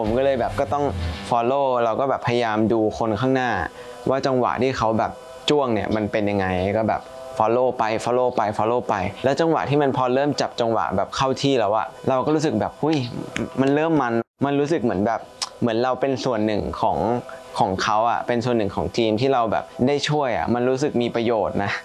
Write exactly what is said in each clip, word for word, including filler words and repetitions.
ผมก็เลยแบบก็ต้อง follow เราก็แบบพยายามดูคนข้างหน้าว่าจังหวะที่เขาแบบจ้วงเนี่ยมันเป็นยังไงก็แบบ follow ไป follow ไป follow ไปแล้วจังหวะที่มันพอเริ่มจับจังหวะแบบเข้าที่แล้วอะเราก็รู้สึกแบบหุ้ยมันเริ่มมันมันรู้สึกเหมือนแบบเหมือนเราเป็นส่วนหนึ่งของของเขาอะเป็นส่วนหนึ่งของทีมที่เราแบบได้ช่วยอะมันรู้สึกมีประโยชน์นะ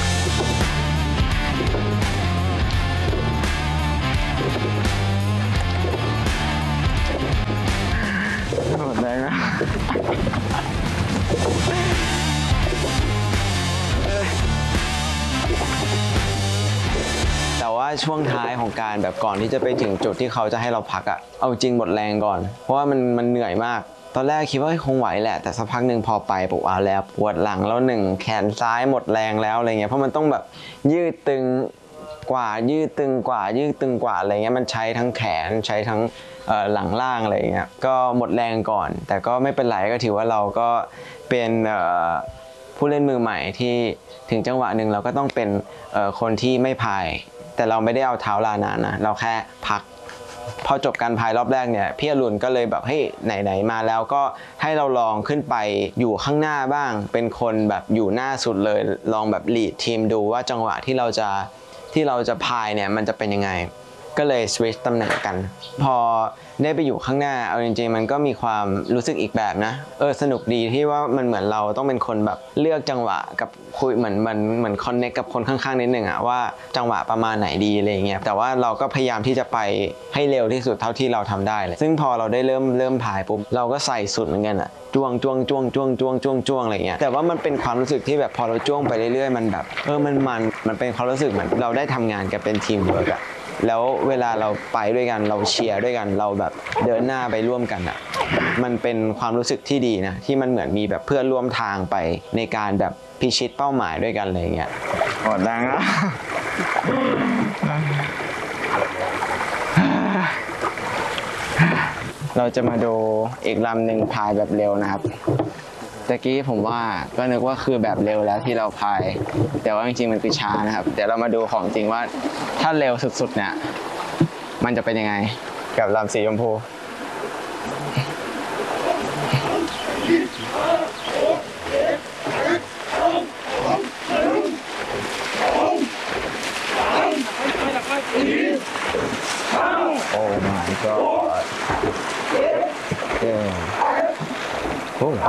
หมดแรงนะแต่ว่าช่วงท้ายของการแบบก่อนที่จะไปถึงจุดที่เขาจะให้เราพักอะเอาจริงหมดแรงก่อนเพราะว่ามันมันเหนื่อยมากตอนแรกคิดว่าคงไหวแหละแต่สักพักหนึ่งพอไปปุ๊บเอาแล้วปวดหลังแล้วหนึ่งแขนซ้ายหมดแรงแล้วอะไรเงี้ยเพราะมันต้องแบบยืดตึงกว่ายืดตึงกว่ายืดตึงกว่าอะไรเงี้ยมันใช้ทั้งแขนใช้ทั้งหลังล่างอะไรเงี้ยก็หมดแรงก่อนแต่ก็ไม่เป็นไรก็ถือว่าเราก็เป็นผู้เล่นมือใหม่ที่ถึงจังหวะหนึ่งเราก็ต้องเป็นคนที่ไม่พายแต่เราไม่ได้เอาเท้าลานานนะเราแค่พักพอจบการพายรอบแรกเนี่ยพี่อรุณก็เลยแบบเฮ้ยไหนๆมาแล้วก็ให้เราลองขึ้นไปอยู่ข้างหน้าบ้างเป็นคนแบบอยู่หน้าสุดเลยลองแบบลีดทีมดูว่าจังหวะที่เราจะที่เราจะพายเนี่ยมันจะเป็นยังไงก็เลยสวิตช์ตำแหน่งกันพอได้ไปอยู่ข้างหน้าเอาจริงๆมันก็มีความรู้สึกอีกแบบนะเออสนุกดีที่ว่ามันเหมือนเราต้องเป็นคนแบบเลือกจังหวะกับคุยเหมือนเหมือนเหมือนคอนเนคกับคนข้างๆนิดนึงอะว่าจังหวะประมาณไหนดีอะไรเงี้ยแต่ว่าเราก็พยายามที่จะไปให้เร็วที่สุดเท่าที่เราทำได้เลยซึ่งพอเราได้เริ่มเริ่มพายปุ๊บเราก็ใส่สุดเหมือนกันอะจ้วงจ้วงจ้วงจ้วงจ้วงจ้วงจ้วงอะไรเงี้ยแต่ว่ามันเป็นความรู้สึกที่แบบพอเราจ้วงไปเรื่อยๆมันแบบเออมันมันมันเป็นความรู้สึกเหมือนเราได้ทำงานกันเป็นทีมเวิร์กอะแล้วเวลาเราไปด้วยกันเราเชียร์ด้วยกันเราแบบเดินหน้าไปร่วมกันอ่ะมันเป็นความรู้สึกที่ดีนะที่มันเหมือนมีแบบเพื่อนร่วมทางไปในการแบบพิชิตเป้าหมายด้วยกันอะไรเงี้ยหมดแรงแล้วเราจะมาดูอีกลำหนึ่งพายแบบเร็วนะครับตะกี้ผมว่าก็นึกว่าคือแบบเร็วแล้วที่เราพายแต่ว่าจริงๆมันคือช้านะครับเดี๋ยวเรามาดูของจริงว่าถ้าเร็วสุดๆเนี่ยมันจะเป็นยังไงกับลำสีชมพูโอ้ my god เย้โอ้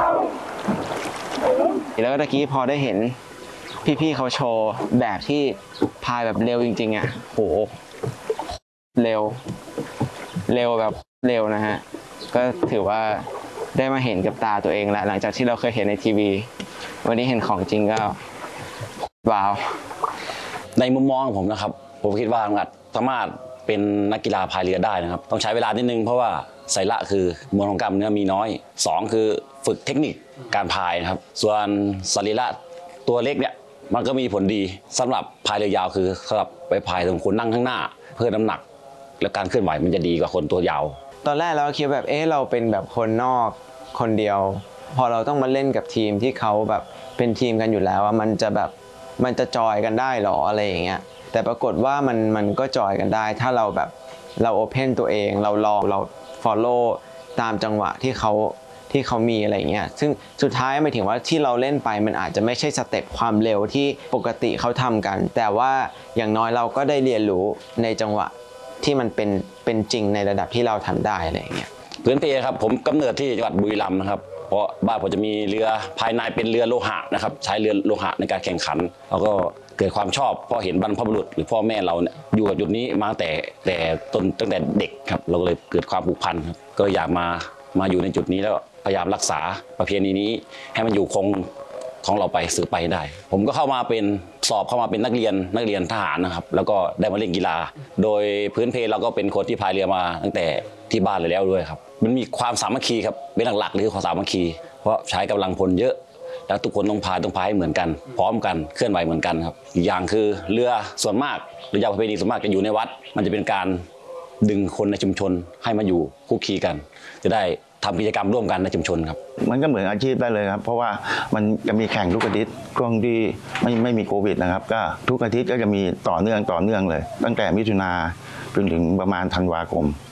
แล้วตะกี้พอได้เห็นพี่ๆเขาโชว์แบบที่พายแบบเร็วจริงๆอ่ะโหเร็วเร็วแบบเร็วนะฮะก็ถือว่าได้มาเห็นกับตาตัวเองแล้วหลังจากที่เราเคยเห็นในทีวีวันนี้เห็นของจริงก็ว้าวในมุมมองของผมนะครับผมคิดว่างัดสามารถเป็นนักกีฬาพายเรือได้นะครับต้องใช้เวลานิดนึงเพราะว่าไสละคือมวลของกล้ามเนื้อมีน้อยสองคือฝึกเทคนิคการพายนะครับส่วนสรีระตัวเล็กเนี่ยมันก็มีผลดีสำหรับพายเรือยาวคือสำหรับไปพายตรงคนนั่งข้างหน้าเพื่อน้ำหนักและการเคลื่อนไหวมันจะดีกว่าคนตัวยาวตอนแรกเราคิดแบบเอ๊ะเราเป็นแบบคนนอกคนเดียวพอเราต้องมาเล่นกับทีมที่เขาแบบเป็นทีมกันอยู่แล้วว่ามันจะแบบมันจะจอยกันได้หรออะไรอย่างเงี้ยแต่ปรากฏว่ามันมันก็จอยกันได้ถ้าเราแบบเราโอเพนตัวเองเราลองเรา follow ตามจังหวะที่เขาที่เขามีอะไรเงี้ยซึ่งสุดท้ายหมายถึงว่าที่เราเล่นไปมันอาจจะไม่ใช่สเต็ปความเร็วที่ปกติเขาทำกันแต่ว่าอย่างน้อยเราก็ได้เรียนรู้ในจังหวะที่มันเป็นเป็นจริงในระดับที่เราทำได้อะไรเงี้ยพื้นเพครับผมกำเนิดที่จังหวัดบุรีรัมย์นะครับเพราะบ้านผมจะมีเรือภายในเป็นเรือโลหะนะครับใช้เรือโลหะในการแข่งขันแล้วก็เกิดความชอบเพราะเห็นบรรพบุรุษหรือพ่อแม่เราเนี่ยอยู่กับจุดนี้มาตั้งแต่แต่ต้นตั้งแต่เด็กครับเราก็เลยเกิดความผูกพันครับก็อยากมามาอยู่ในจุดนี้แล้วพยายามรักษาประเพณีนี้ให้มันอยู่คงของเราไปสืบไปได้ผมก็เข้ามาเป็นสอบเข้ามาเป็นนักเรียนนักเรียนทหารนะครับแล้วก็ได้มาเล่นกีฬาโดยพื้นเพเราก็เป็นคนที่พายเรือมาตั้งแต่ที่บ้านเลยแล้วด้วยครับมันมีความสามัคคีครับเป็นหลักๆเลยคือความสามัคคีเพราะใช้กำลังพลเยอะแล้วทุกคนต้องพายต้องพายให้เหมือนกันพร้อมกันเคลื่อนไหวเหมือนกันครับอีกอย่างคือเรือส่วนมากเรือยาวประเพณีส่วนมากจะอยู่ในวัดมันจะเป็นการดึงคนในชุมชนให้มาอยู่คุกคีกันจะได้ทำกิจกรรมร่วมกันในชุมชนครับมันก็เหมือนอาชีพได้เลยครับเพราะว่ามันจะมีแข่งทุกอาทิตย์ช่วงที่ไม่ไม่มีโควิดนะครับก็ทุกอาทิตย์ก็จะมีต่อเนื่องต่อเนื่องเลยตั้งแต่มิถุนาจนถึงประมาณธันวาคม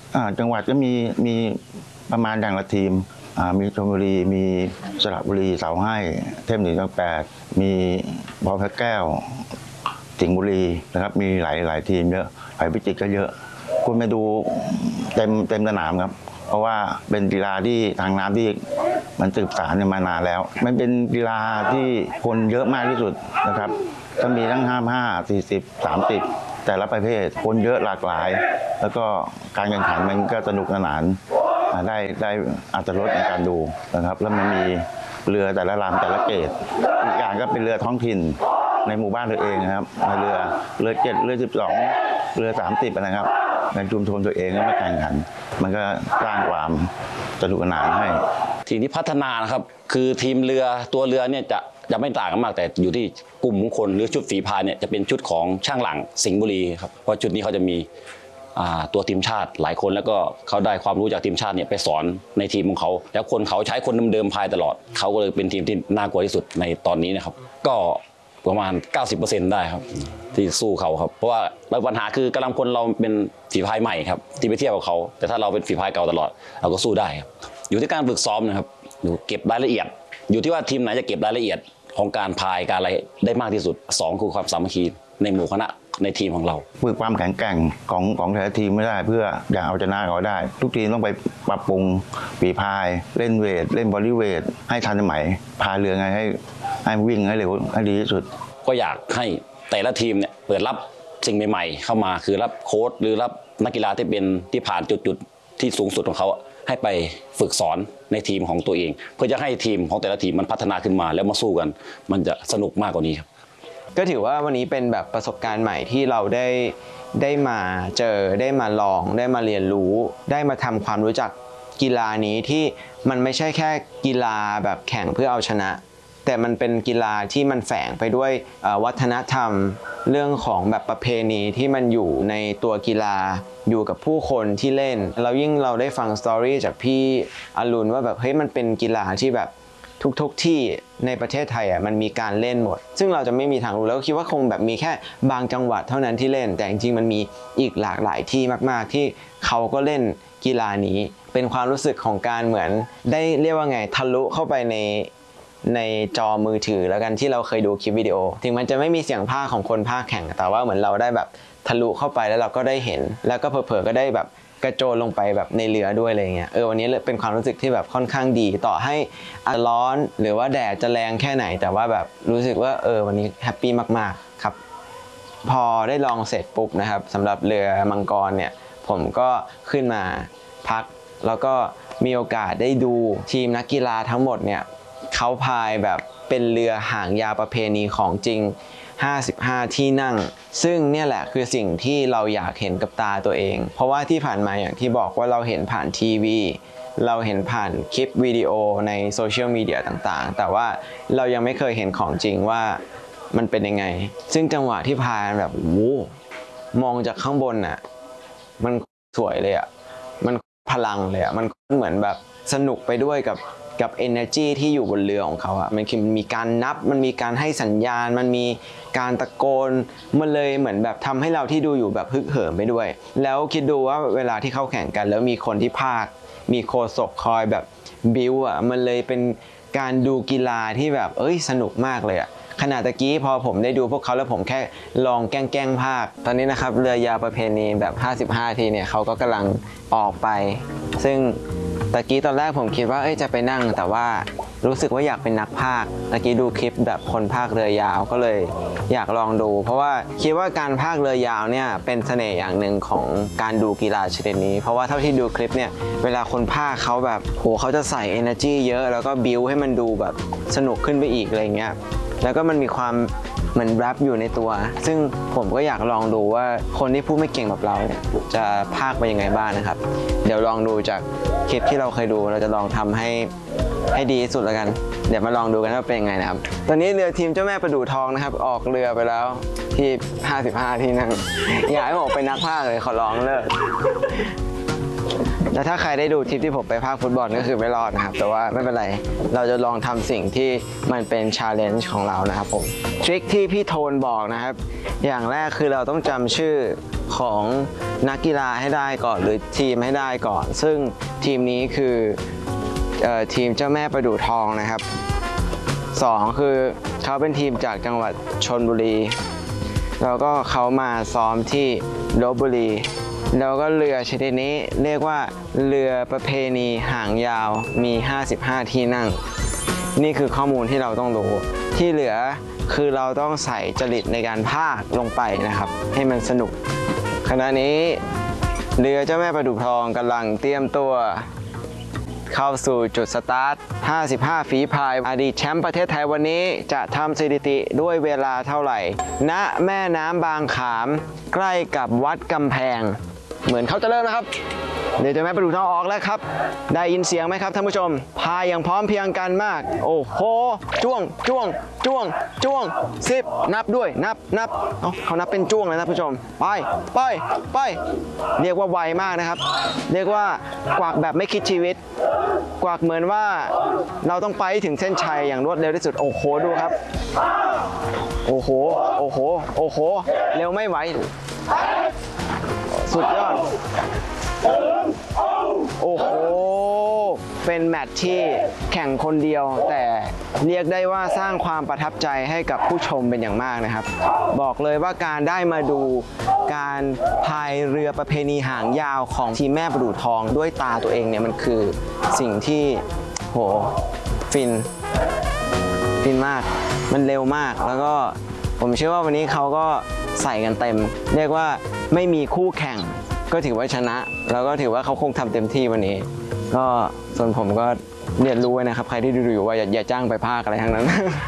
อ่าจังหวัดก็มีมีประมาณอย่างละทีมอ่ามีชลบุรีมีสระบุรีเสาให้เทพหนึ่งจังแปดมีบอลพระแก้วสิงห์บุรีนะครับมีหลายหลายทีมเยอะหลายพิจิตรก็เยอะคุณไปดูเต็มเต็มสนามครับเพราะว่าเป็นกีฬาที่ทางน้ำที่มันสืบสานมานานแล้ว มันเป็นกีฬาที่คนเยอะมากที่สุดนะครับก็มีทั้งห้าห้าสี่สิบสามสิบแต่ละประเภทคนเยอะหลากหลาย แล้วก็การแข่งขันมันก็สนุกสนานได้ได้อัตรสในการดูนะครับแล้วมันมีเรือแต่ละลำแต่ละเกตอีกอย่างก็เป็นเรือท้องถิ่นในหมู่บ้านตัวเองนะครับเรือเรือเจ็ดเรือสิบสองเรือสามสิบนะครับในชุมชนตัวเองก็มาแข่งขันมันก็สร้างความสนุกสนานให้ทีมที่พัฒนานะครับคือทีมเรือตัวเรือเนี่ยจะจะไม่ต่างกันมากแต่อยู่ที่กลุ่มของคนหรือชุดฝีพายเนี่ยจะเป็นชุดของช่างหลังสิงห์บุรีครับเพราะชุดนี้เขาจะมีตัวทีมชาติหลายคนแล้วก็เขาได้ความรู้จากทีมชาติเนี่ยไปสอนในทีมของเขาแล้วคนเขาใช้คนเดิมๆพายตลอดเขาก็เลยเป็นทีมที่น่ากลัวที่สุดในตอนนี้นะครับก็ประมาณ เก้าสิบเปอร์เซ็นต์ ได้ครับที่สู้เขาครับเพราะว่าปัญหาคือกำลังพลเราเป็นฝีพายใหม่ครับที่ไปเทียบกับเขาแต่ถ้าเราเป็นฝีพายเก่าตลอดเราก็สู้ได้ครับอยู่ที่การฝึกซ้อมนะครับอยู่เก็บรายละเอียดอยู่ที่ว่าทีมไหนจะเก็บรายละเอียดของการพายการอะไรได้มากที่สุดสองคือความสามัคคีในหมู่คณะในทีมของเราฝึกความแข็งแกร่งของของแต่ละทีมไม่ได้เพื่ออยากเอาชนะเขาได้ทุกทีมต้องไปปรับปรุงฝีพายเล่นเวทเล่นบอดี้เวทให้ทันสมัยพายเรือไงให้ให้วิ่งให้เร็วให้ดีที่สุดก็อยากให้แต่ละทีมเนี่ยเปิดรับสิ่งใหม่ๆเข้ามาคือรับโค้ชหรือรับนักกีฬาที่เป็นที่ผ่านจุดๆที่สูงสุดของเขาให้ไปฝึกสอนในทีมของตัวเองเพื่อจะให้ทีมของแต่ละทีมมันพัฒนาขึ้นมาแล้วมาสู้กันมันจะสนุกมากกว่านี้ครับก็ถือว่าวันนี้เป็นแบบประสบการณ์ใหม่ที่เราได้ได้มาเจอได้มาลองได้มาเรียนรู้ได้มาทำความรู้จักกีฬานี้ที่มันไม่ใช่แค่กีฬาแบบแข่งเพื่อเอาชนะแต่มันเป็นกีฬาที่มันแฝงไปด้วยวัฒนธรรมเรื่องของแบบประเพณีที่มันอยู่ในตัวกีฬาอยู่กับผู้คนที่เล่นเรายิ่งเราได้ฟังสตอรี่จากพี่อรุณว่าแบบเฮ้ยมันเป็นกีฬาที่แบบทุกๆที่ในประเทศไทยอ่ะมันมีการเล่นหมดซึ่งเราจะไม่มีทางรู้แล้วคิดว่าคงแบบมีแค่บางจังหวัดเท่านั้นที่เล่นแต่จริงๆมันมีอีกหลากหลายที่มากๆที่เขาก็เล่นกีฬานี้เป็นความรู้สึกของการเหมือนได้เรียกว่าไงทะลุเข้าไปในในจอมือถือแล้วกันที่เราเคยดูคลิปวิดีโอถึงมันจะไม่มีเสียงพากย์ของคนพากย์แข่งแต่ว่าเหมือนเราได้แบบทะลุเข้าไปแล้วเราก็ได้เห็นแล้วก็เผลอๆก็ได้แบบกระโจนลงไปแบบในเรือด้วยอะไรเงี้ยเออวันนี้เป็นความรู้สึกที่แบบค่อนข้างดีต่อให้อากาศร้อนหรือว่าแดดจะแรงแค่ไหนแต่ว่าแบบรู้สึกว่าเออวันนี้แฮปปี้มากๆครับพอได้ลองเสร็จปุ๊บนะครับสำหรับเรือมังกรเนี่ยผมก็ขึ้นมาพักแล้วก็มีโอกาสได้ดูทีมนักกีฬาทั้งหมดเนี่ยเขาพายแบบเป็นเรือหางยาวประเพณีของจริงห้าสิบห้าที่นั่งซึ่งเนี่ยแหละคือสิ่งที่เราอยากเห็นกับตาตัวเองเพราะว่าที่ผ่านมาอย่างที่บอกว่าเราเห็นผ่านทีวีเราเห็นผ่านคลิปวิดีโอในโซเชียลมีเดียต่างๆแต่ว่าเรายังไม่เคยเห็นของจริงว่ามันเป็นยังไงซึ่งจังหวะที่พายแบบโอ้มองจากข้างบนน่ะมันสวยเลยอ่ะมันพลังเลยอ่ะมันเหมือนแบบสนุกไปด้วยกับกับ energy ที่อยู่บนเรือของเขาอะมันคือมีการนับมันมีการให้สัญญาณมันมีการตะโกนมันเลยเหมือนแบบทำให้เราที่ดูอยู่แบบฮึกเหิมไปด้วยแล้วคิดดูว่าเวลาที่เขาแข่งกันแล้วมีคนที่พากย์มีโค้ชคอยแบบบิวอะมันเลยเป็นการดูกีฬาที่แบบเอ้ยสนุกมากเลยอะขณะตะกี้พอผมได้ดูพวกเขาแล้วผมแค่ลองแกล้งแกล้งพากย์ตอนนี้นะครับเรือยาวประเพณีแบบห้าสิบห้าทีเนี่ยเขาก็กำลังออกไปซึ่งตะกี้ตอนแรกผมคิดว่าเอ้ยจะไปนั่งแต่ว่ารู้สึกว่าอยากเป็นนักพากย์ตะกี้ดูคลิปแบบคนพากย์เรือยาวก็เลยอยากลองดูเพราะว่าคิดว่าการพากย์เรือยาวเนี่ยเป็นเสน่ห์อย่างหนึ่งของการดูกีฬาชนิดนี้เพราะว่าเท่าที่ดูคลิปเนี่ยเวลาคนพากย์เขาแบบโหเขาจะใส่ energy เยอะแล้วก็บิวให้มันดูแบบสนุกขึ้นไปอีกอะไรเงี้ยแล้วก็มันมีความเหมือนแรปอยู่ในตัวซึ่งผมก็อยากลองดูว่าคนที่พูดไม่เก่งแบบเราเนี่ยจะพากย์ไปยังไงบ้างนะครับเดี๋ยวลองดูจากคลิปที่เราเคยดูเราจะลองทำให้ให้ดีที่สุดแล้วกันเดี๋ยวมาลองดูกันว่าเป็นยังไงนะครับตอนนี้เรือทีมเจ้าแม่ประดู่ทองนะครับออกเรือไปแล้วที่ห้าสิบห้าที่นั่งอยากให้ผมเป็นนักพากย์เลยขอร้องเลิกแล้วถ้าใครได้ดูทริปที่ผมไปพากย์ฟุตบอลก็คือไม่รอดนะครับแต่ว่าไม่เป็นไรเราจะลองทำสิ่งที่มันเป็น challenge ของเรานะครับผมทริคที่พี่โทนบอกนะครับอย่างแรกคือเราต้องจำชื่อของนักกีฬาให้ได้ก่อนหรือทีมให้ได้ก่อน ซึ่งทีมนี้คือเอ่อทีมเจ้าแม่ประดู่ทองนะครับสองคือเขาเป็นทีมจากจังหวัดชลบุรีแล้วก็เขามาซ้อมที่ลพบุรีแล้วก็เรือชนิดนี้เรียกว่าเรือประเพณีหางยาวมีห้าสิบห้าที่นั่งนี่คือข้อมูลที่เราต้องรู้ที่เหลือคือเราต้องใส่จริตในการพากย์ลงไปนะครับให้มันสนุกขณะนี้เรือเจ้าแม่ประดู่ทองกำลังเตรียมตัวเข้าสู่จุดสตาร์ทห้าสิบห้าฝีพายอดีตแชมป์ประเทศไทยวันนี้จะทำสถิติด้วยเวลาเท่าไหร่ ณ แม่น้ำบางขามใกล้กับวัดกำแพงเหมือนเขาจะเริ่มนะครับเดี๋ยวจะแม่ประดู่ทองออกแล้วครับได้ยินเสียงไหมครับท่านผู้ชมพายอย่างพร้อมเพรียงกันมากโอ้โหจ้วงจ้วงจ้วงจ้วงสิบนับด้วยนับนับเอ้าเขานับเป็นจ้วงเลยนะท่านผู้ชมไปไปไปเรียกว่าไวมากนะครับเรียกว่ากวักแบบไม่คิดชีวิตกวักเหมือนว่าเราต้องไปถึงเส้นชัยอย่างรวดเร็วที่สุดโอ้โหดูครับโอ้โหโอ้โหโอ้โหเร็วไม่ไหวสุดยอดโอ้โหเป็นแมตช์ที่แข่งคนเดียวแต่เรียกได้ว่าสร้างความประทับใจให้กับผู้ชมเป็นอย่างมากนะครับบอกเลยว่าการได้มาดูการพายเรือประเพณีหางยาวของทีมแม่ประดู่ทองด้วยตาตัวเองเนี่ยมันคือสิ่งที่โหฟินฟินมากมันเร็วมากแล้วก็ผมเชื่อว่าวันนี้เขาก็ใส่กันเต็มเรียกว่าไม่มีคู่แข่งก็ถือว่าชนะแล้วก็ถือว่าเขาคงทำเต็มที่วันนี้ก็ส่วนผมก็เรียนรู้ไว้นะครับใครที่ดูอยู่ว่าอย่าอย่าจ้างไปภาคอะไรทั้งนั้น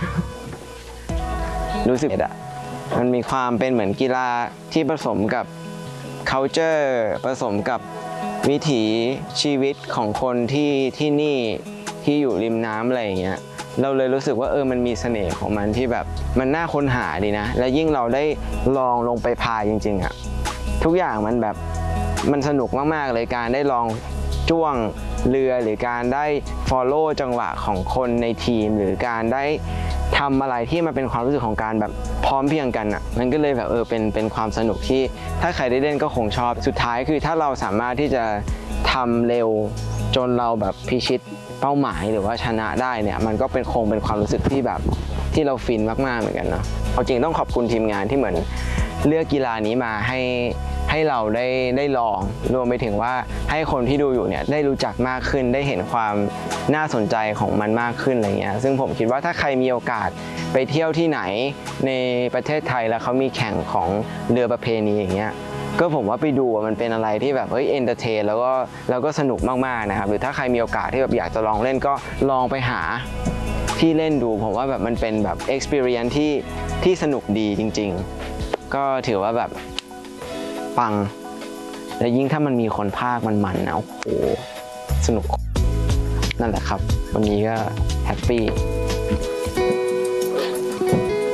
รู้สึกอ่ะมันมีความเป็นเหมือนกีฬาที่ผสมกับ culture ผสมกับวิถีชีวิตของคนที่ที่นี่ที่อยู่ริมน้ำอะไรอย่างเงี้ยเราเลยรู้สึกว่าเออมันมีเสน่ห์ของมันที่แบบมันน่าค้นหาดีนะและยิ่งเราได้ลองลงไปพายจริงๆอ่ะทุกอย่างมันแบบมันสนุกมากๆเลยการได้ลองจ้วงเรือหรือการได้ follow จังหวะของคนในทีมหรือการได้ทำอะไรที่มันเป็นความรู้สึกของการแบบพร้อมเพรียงกันอ่ะมันก็เลยแบบเออเป็นเป็นความสนุกที่ถ้าใครได้เล่นก็คงชอบสุดท้ายคือถ้าเราสามารถที่จะทำเร็วจนเราแบบพิชิตเป้าหมายหรือว่าชนะได้เนี่ยมันก็เป็นคงเป็นความรู้สึกที่แบบที่เราฟินมากๆเหมือนกันเนาะเอาจริงต้องขอบคุณทีมงานที่เหมือนเลือกกีฬานี้มาให้ให้เราได้ได้ลองรวมไปถึงว่าให้คนที่ดูอยู่เนี่ยได้รู้จักมากขึ้นได้เห็นความน่าสนใจของมันมากขึ้นอะไรเงี้ยซึ่งผมคิดว่าถ้าใครมีโอกาสไปเที่ยวที่ไหนในประเทศไทยแล้วเขามีแข่งของเรือประเพณีอย่างเงี้ยก็ผมว่าไปดูมันเป็นอะไรที่แบบเฮ้ยเอนเตอร์เทนแล้วก็แล้วก็สนุกมากๆนะครับหรือถ้าใครมีโอกาสที่แบบอยากจะลองเล่นก็ลองไปหาที่เล่นดูผมว่าแบบมันเป็นแบบ experience ที่ที่สนุกดีจริงๆก็ถือว่าแบบปังและยิ่งถ้ามันมีคนพากย์มันๆนะโอ้โหสนุกนั่นแหละครับวันนี้ก็แฮปปี้